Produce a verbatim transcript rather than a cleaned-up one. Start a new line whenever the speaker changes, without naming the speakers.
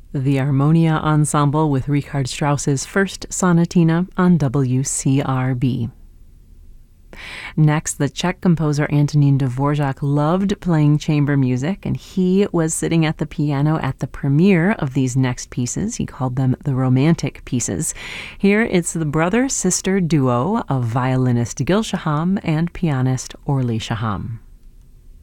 the Armonia Ensemble with Richard Strauss's First Sonatina on W C R B. Next, the Czech composer Antonín Dvořák loved playing chamber music, and he was sitting at the piano at the premiere of these next pieces. He called them the Romantic Pieces. Here, it's the brother-sister duo of violinist Gil Shaham and pianist Orly Shaham.